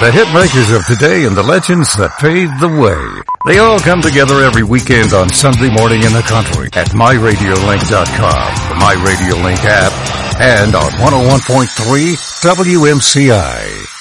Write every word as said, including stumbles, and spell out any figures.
The hit makers of today and the legends that paved the way. They all come together every weekend on Sunday morning in the country at my radio link dot com, the MyRadioLink app, and on one oh one point three W M C I.